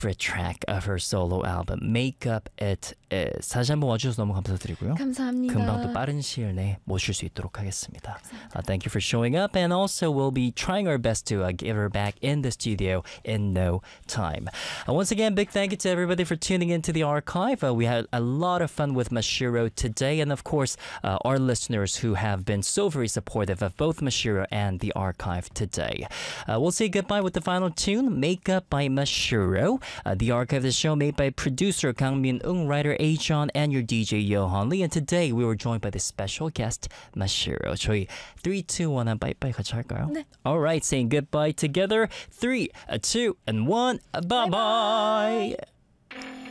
favorite track of her solo album, Make Up It Is. 다시 한번 와주셔서 너무 감사드리고요. 감사합니다. 금방 또 빠른 시일 내에 모실 수 있도록 하겠습니다. Thank you for showing up, and also we'll be trying our best to get her back in the studio in no time. Once again, big thank you to everybody for tuning into the archive. We had a lot of fun with Mashiro today, and of course, our listeners who have been so very supportive of both Mashiro and the archive today. We'll say goodbye with the final tune, Make Up by Mashiro. The archive of the show made by producer Kang Min-ung, writer Ajon, and your DJ Yohan Lee. And today we were joined by the special guest Mashiro. 저희 3, 2, 1 빠이빠이 같이 할까요? 네. Alright, saying goodbye together. 3, 2, and 1, bye-bye.